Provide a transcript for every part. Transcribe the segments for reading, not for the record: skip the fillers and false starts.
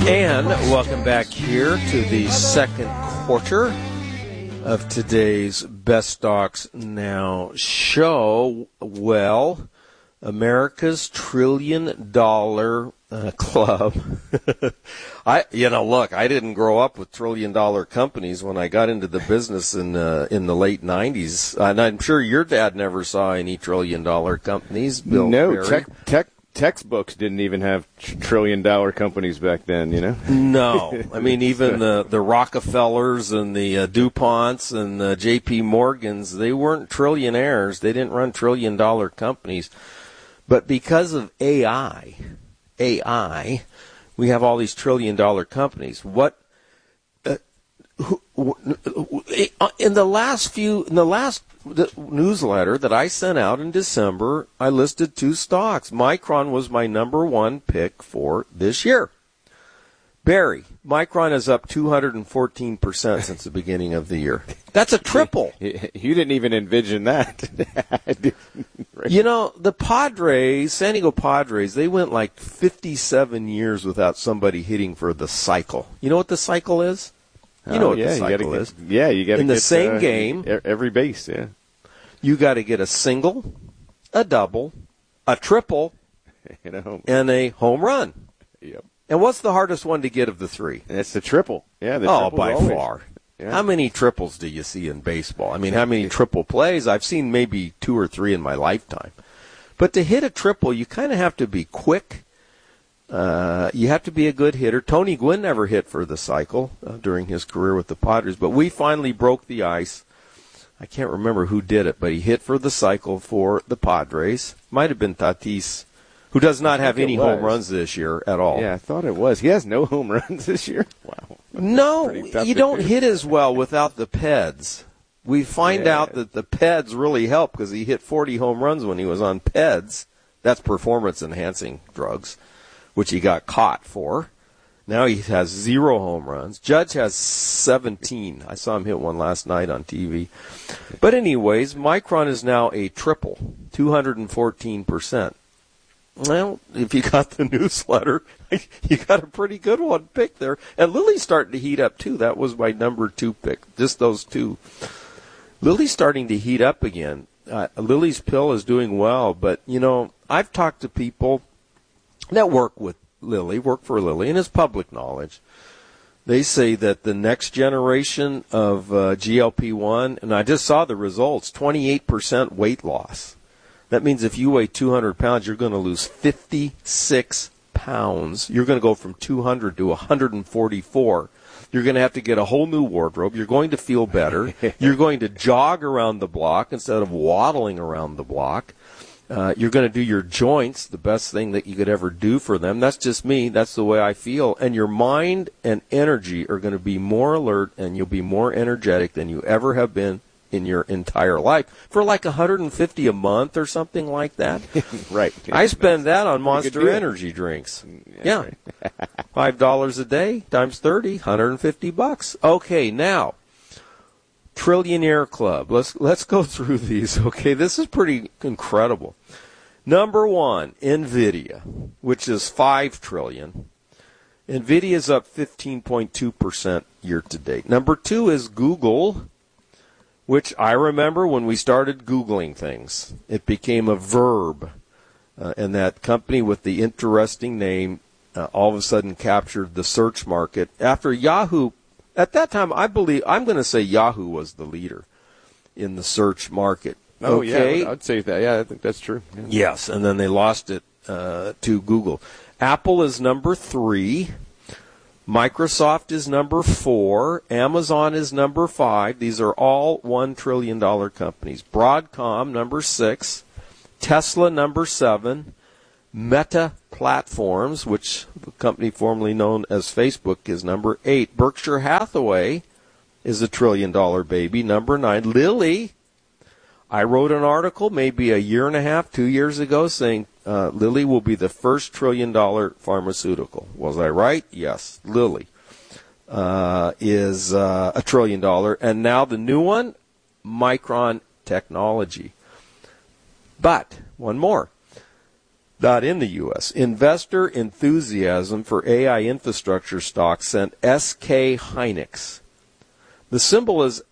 And welcome back here to the second quarter of today's Best Stocks Now show. Well, America's $1 trillion club. I didn't grow up with $1 trillion companies when I got into the business in the late 90s. And I'm sure your dad never saw any $1 trillion companies, Bill. No, textbooks didn't even have $1 trillion companies back then, you know? No. I mean, even the Rockefellers and the DuPonts and the J.P. Morgans, they weren't trillionaires. They didn't run $1 trillion companies. But because of AI, we have all these $1 trillion companies. In the last newsletter that I sent out in December, I listed 2 stocks. Micron was my number 1 pick for this year. Barry, Micron is up 214% since the beginning of the year. That's a triple. You didn't even envision that. You know, the Padres, San Diego Padres, they went like 57 years without somebody hitting for the cycle. You know what the cycle is? You know what the cycle is. Yeah, you got to get in the same game. Every base, yeah. You got to get a single, a double, a triple, and a home run. Yep. And what's the hardest one to get of the 3? It's the triple. Yeah, by far. Yeah. How many triples do you see in baseball? I mean, how many triple plays? I've seen maybe 2 or 3 in my lifetime. But to hit a triple, you kind of have to be quick. You have to be a good hitter. Tony Gwynn never hit for the cycle during his career with the Padres, but we finally broke the ice. I can't remember who did it, but he hit for the cycle for the Padres. Might have been Tatis, who does not have any home runs this year at all. Yeah, I thought it was. He has no home runs this year? Wow. No, you don't hit as well without the PEDs. We find out that the PEDs really help because he hit 40 home runs when he was on PEDs. That's performance-enhancing drugs, which he got caught for. Now he has 0 home runs. Judge has 17. I saw him hit one last night on TV. But anyways, Micron is now a triple, 214%. Well, if you got the newsletter, you got a pretty good one picked there. And Lily's starting to heat up, too. That was my number 2 pick, just those 2. Lily's starting to heat up again. Lily's pill is doing well, but, I've talked to people that work for Lilly, and it's public knowledge. They say that the next generation of GLP-1, and I just saw the results, 28% weight loss. That means if you weigh 200 pounds, you're going to lose 56 pounds. You're going to go from 200 to 144. You're going to have to get a whole new wardrobe. You're going to feel better. You're going to jog around the block instead of waddling around the block. You're going to do your joints, the best thing that you could ever do for them. That's just me. That's the way I feel. And your mind and energy are going to be more alert, and you'll be more energetic than you ever have been in your entire life for like $150 a month or something like that. Right. I spend that on Monster Energy drinks. Yeah. $5 a day times 30, $150. Okay, now Trillionaire Club. Let's go through these. Okay, this is pretty incredible. Number 1, Nvidia, which is $5 trillion. Nvidia's up 15.2% year to date. Number 2 is Google, which I remember when we started Googling things. It became a verb, and that company with the interesting name all of a sudden captured the search market. After Yahoo, at that time, I'm going to say Yahoo was the leader in the search market. Oh, okay? yeah, I'd say that. Yeah, I think that's true. Yeah. Yes, and then they lost it to Google. Apple is number 3. Microsoft is number 4. Amazon is number 5. These are all $1 trillion companies. Broadcom, number 6. Tesla, number 7. Meta Platforms, which the company formerly known as Facebook, is number 8. Berkshire Hathaway is a $1 trillion baby, number 9. Lilly, I wrote an article maybe a year and a half, 2 years ago, saying Lilly will be the first $1 trillion pharmaceutical. Was I right? Yes. Lilly is $1 trillion. And now the new one, Micron Technology. But, one more. Not in the U.S. Investor enthusiasm for AI infrastructure stocks sent SK Hynix. The symbol is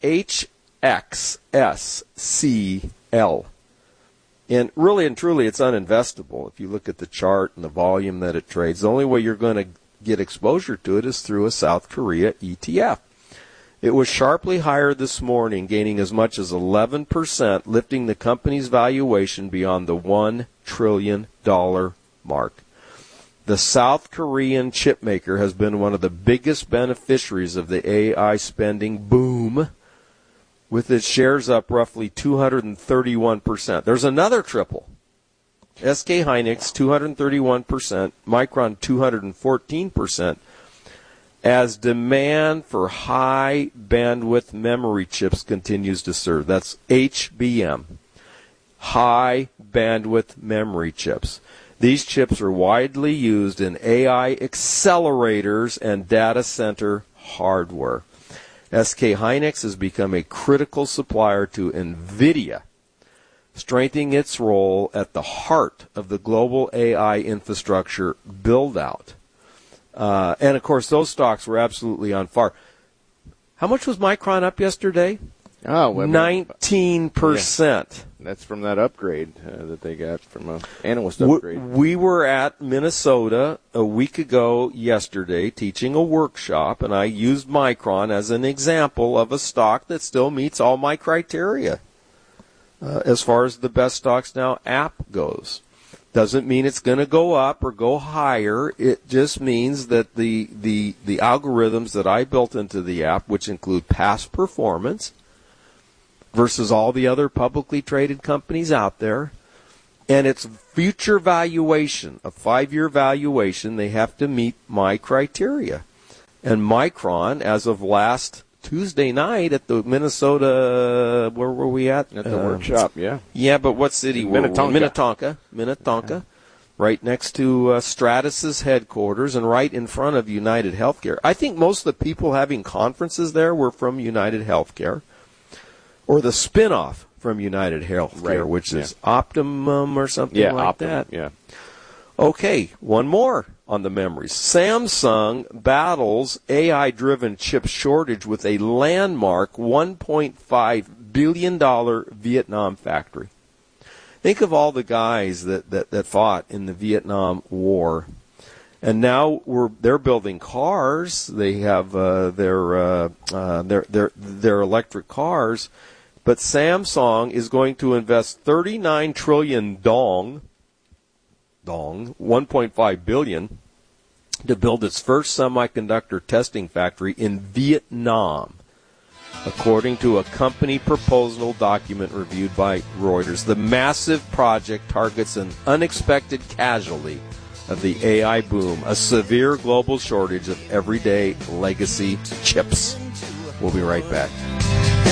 HXSCL. And really and truly, it's uninvestable. If you look at the chart and the volume that it trades, the only way you're going to get exposure to it is through a South Korea ETF. It was sharply higher this morning, gaining as much as 11%, lifting the company's valuation beyond the $1 trillion mark. The South Korean chipmaker has been one of the biggest beneficiaries of the AI spending boom, with its shares up roughly 231%. There's another triple. SK Hynix, 231%, Micron, 214%. As demand for high bandwidth memory chips continues to surge. That's HBM, high bandwidth memory chips. These chips are widely used in AI accelerators and data center hardware. SK Hynix has become a critical supplier to NVIDIA, strengthening its role at the heart of the global AI infrastructure build-out. And, of course, those stocks were absolutely on fire. How much was Micron up yesterday? 19%. Yeah. That's from that upgrade that they got from an analyst upgrade. We were at Minnesota a week ago yesterday teaching a workshop, and I used Micron as an example of a stock that still meets all my criteria as far as the best stocks now app goes. Doesn't mean it's going to go up or go higher. It just means that the algorithms that I built into the app, which include past performance versus all the other publicly traded companies out there, and its future valuation, a 5-year valuation, they have to meet my criteria. And Micron, as of last Tuesday night at the Minnesota, where were we at? At the workshop, yeah. Yeah, but what city were we? Minnetonka, right next to Stratus's headquarters and right in front of United Healthcare. I think most of the people having conferences there were from United Healthcare, or the spinoff from United Healthcare, right, which is Optimum or something like Optimum, that. Yeah. Okay, one more on the memories. Samsung battles AI-driven chip shortage with a landmark $1.5 billion Vietnam factory. Think of all the guys that fought in the Vietnam War. And now they're building cars. They have their electric cars. But Samsung is going to invest 39 trillion dong, 1.5 billion, to build its first semiconductor testing factory in Vietnam, according to a company proposal document reviewed by Reuters. The massive project targets an unexpected casualty of the AI boom, a severe global shortage of everyday legacy chips. We'll be right back.